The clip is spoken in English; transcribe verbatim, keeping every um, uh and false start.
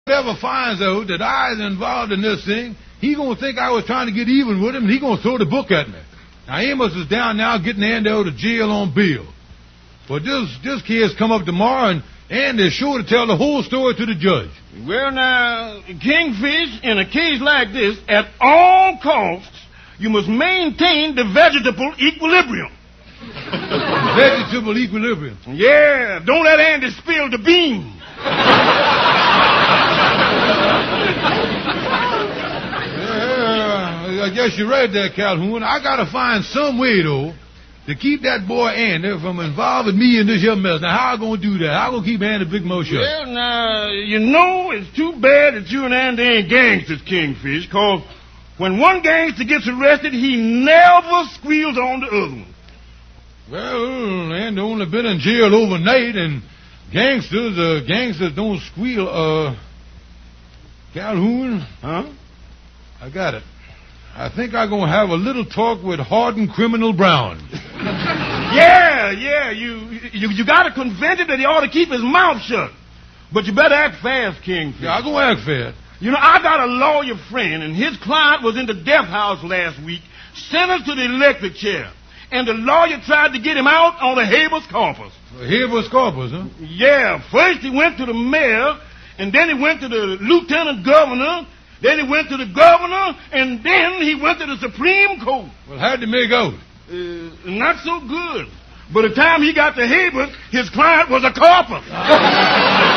ever finds out that I was involved in this thing, he gonna think I was trying to get even with him, and he gonna throw the book at me. Now, Amos is down now getting Andy out of jail on bail. But this this kid's come up tomorrow, and Andy's sure to tell the whole story to the judge. Well, now, Kingfish, in a case like this, at all costs, you must maintain the vegetable equilibrium. Vegetable equilibrium? Yeah, don't let Andy spill the beans. I guess you're right there, Calhoun. I gotta find some way, though, to keep that boy Andy from involving me in this here mess. Now, how I gonna do that? How I gonna keep Andy big mouth shut? Well, now, you know it's too bad that you and Andy ain't gangsters, Kingfish, because when one gangster gets arrested, he never squeals on the other one. Well, Andy only been in jail overnight, and gangsters, uh, gangsters don't squeal, uh... Calhoun? Huh? I got it. I think I'm going to have a little talk with hardened criminal Brown. Yeah, yeah, you you, you got to convince him that he ought to keep his mouth shut. But you better act fast, Kingfish. Yeah, I'm going to act fast. You know, I got a lawyer friend, and his client was in the death house last week, sentenced to the electric chair. And the lawyer tried to get him out on a habeas corpus. A habeas corpus, huh? Yeah, first he went to the mayor, and then he went to the lieutenant governor, then he went to the governor, and then he went to the Supreme Court. Well, how'd he make out? Uh, not so good. By the time he got to habeas, his client was a corpus.